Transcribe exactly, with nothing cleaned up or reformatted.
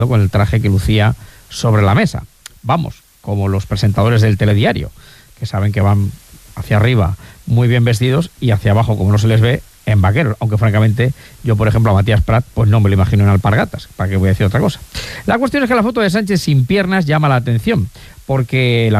con el traje que lucía sobre la mesa. Vamos, como los presentadores del telediario, que saben que van hacia arriba muy bien vestidos y hacia abajo, como no se les ve, en vaqueros. Aunque francamente yo, por ejemplo, a Matías Prat pues no me lo imagino en alpargatas. ¿Para qué voy a decir otra cosa? La cuestión es que la foto de Sánchez sin piernas llama la atención, porque la